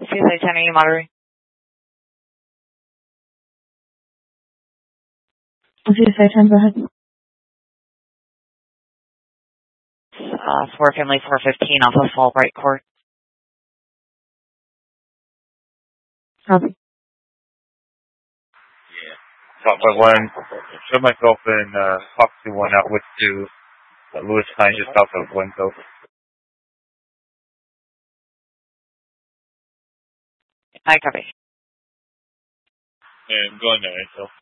CSI 10, are you monitoring? CSI 10, go ahead. 4 Family 415 off of Fulbright Court. Copy. Top by 1, show myself in Fox 2-1 out with 2, Lewis Pine just south of Winco. I copy. And going there, so.